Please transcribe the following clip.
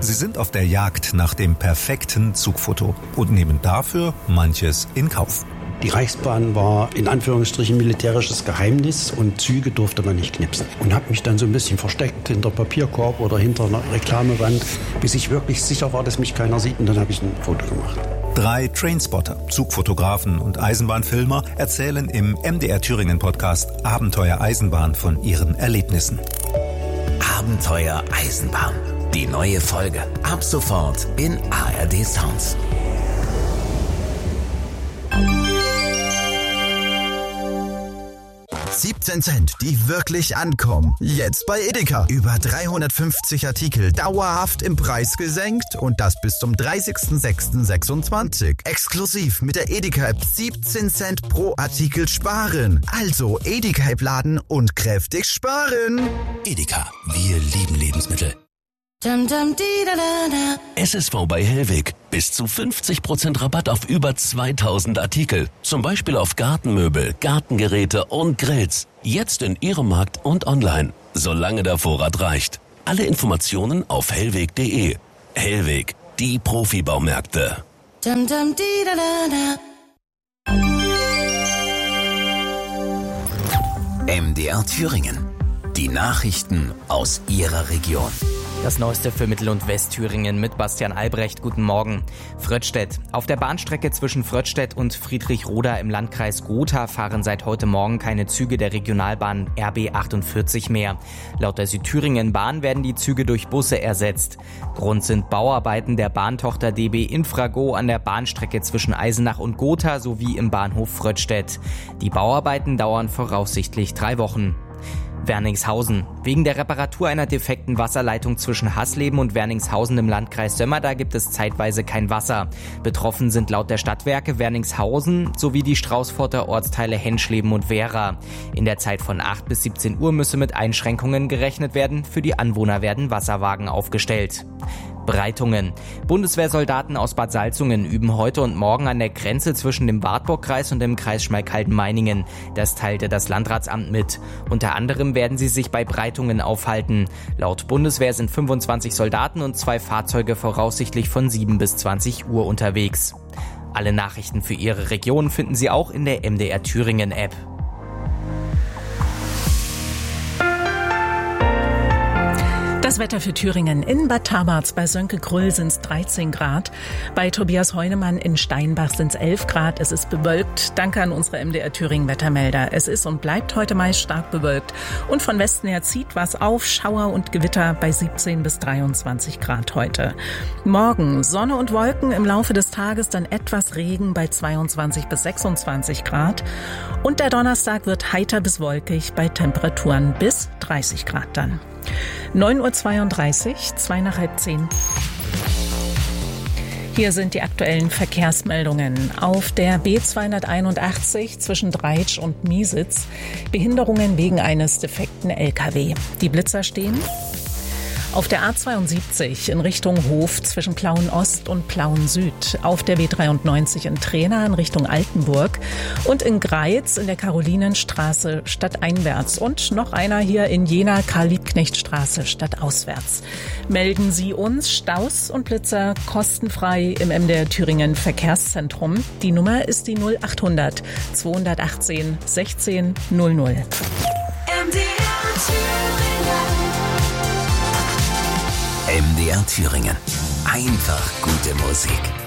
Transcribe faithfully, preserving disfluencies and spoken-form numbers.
Sie sind auf der Jagd nach dem perfekten Zugfoto und nehmen dafür manches in Kauf. Die Reichsbahn war in Anführungsstrichen militärisches Geheimnis und Züge durfte man nicht knipsen. Und habe mich dann so ein bisschen versteckt hinter Papierkorb oder hinter einer Reklamewand, bis ich wirklich sicher war, dass mich keiner sieht, und dann habe ich ein Foto gemacht. Drei Trainspotter, Zugfotografen und Eisenbahnfilmer erzählen im M D R Thüringen Podcast Abenteuer Eisenbahn von ihren Erlebnissen. Abenteuer Eisenbahn. Die neue Folge ab sofort in A R D Sounds. siebzehn Cent, die wirklich ankommen. Jetzt bei Edeka. Über dreihundertfünfzig Artikel dauerhaft im Preis gesenkt und das bis zum dreißigsten sechsten sechsundzwanzig. Exklusiv mit der Edeka-App siebzehn Cent pro Artikel sparen. Also Edeka-App laden und kräftig sparen. Edeka, wir lieben Lebensmittel. S S V bei Hellweg. Bis zu fünfzig Prozent Rabatt auf über zweitausend Artikel. Zum Beispiel auf Gartenmöbel, Gartengeräte und Grills. Jetzt in Ihrem Markt und online. Solange der Vorrat reicht. Alle Informationen auf hellweg punkt de. Hellweg, die Profibaumärkte. M D R Thüringen. Die Nachrichten aus Ihrer Region. Das Neueste für Mittel- und Westthüringen mit Bastian Albrecht. Guten Morgen. Fröttstedt. Auf der Bahnstrecke zwischen Fröttstedt und Friedrichroda im Landkreis Gotha fahren seit heute Morgen keine Züge der Regionalbahn R B achtundvierzig mehr. Laut der Südthüringen-Bahn werden die Züge durch Busse ersetzt. Grund sind Bauarbeiten der Bahntochter D B Infrago an der Bahnstrecke zwischen Eisenach und Gotha sowie im Bahnhof Fröttstedt. Die Bauarbeiten dauern voraussichtlich drei Wochen. Werningshausen. Wegen der Reparatur einer defekten Wasserleitung zwischen Hasleben und Werningshausen im Landkreis Sömmerda gibt es zeitweise kein Wasser. Betroffen sind laut der Stadtwerke Werningshausen sowie die Straußfurter Ortsteile Henschleben und Wehra. In der Zeit von acht bis siebzehn Uhr müsse mit Einschränkungen gerechnet werden. Für die Anwohner werden Wasserwagen aufgestellt. Breitungen. Bundeswehrsoldaten aus Bad Salzungen üben heute und morgen an der Grenze zwischen dem Wartburgkreis und dem Kreis Schmalkalden-Meiningen. Das teilte das Landratsamt mit. Unter anderem werden sie sich bei Breitungen aufhalten. Laut Bundeswehr sind fünfundzwanzig Soldaten und zwei Fahrzeuge voraussichtlich von sieben bis zwanzig Uhr unterwegs. Alle Nachrichten für Ihre Region finden Sie auch in der M D R Thüringen App. Das Wetter für Thüringen. In Bad Tabarz bei Sönke Grüll sind es dreizehn Grad. Bei Tobias Heunemann in Steinbach sind es elf Grad. Es ist bewölkt. Danke an unsere M D R Thüringen Wettermelder. Es ist und bleibt heute meist stark bewölkt. Und von Westen her zieht was auf. Schauer und Gewitter bei siebzehn bis dreiundzwanzig Grad heute. Morgen Sonne und Wolken, im Laufe des Tages dann etwas Regen bei zweiundzwanzig bis sechsundzwanzig Grad. Und der Donnerstag wird heiter bis wolkig bei Temperaturen bis dreißig Grad dann. neun Uhr zweiunddreißig, zwei nach halb zehn. Hier sind die aktuellen Verkehrsmeldungen. Auf der B zweihunderteinundachtzig zwischen Dreitsch und Miesitz Behinderungen wegen eines defekten L K W. Die Blitzer stehen. Auf der A zweiundsiebzig in Richtung Hof zwischen Plauen Ost und Plauen Süd. Auf der B dreiundneunzig in Trena in Richtung Altenburg. Und in Greiz in der Karolinenstraße stadteinwärts. Und noch einer hier in Jena Karl-Liebknecht-Straße stadtauswärts. Melden Sie uns Staus und Blitzer kostenfrei im M D R Thüringen Verkehrszentrum. Die Nummer ist die null achthundert zweihundertachtzehn sechzehn null null. M D R Thüringen. M D R Thüringen. Einfach gute Musik.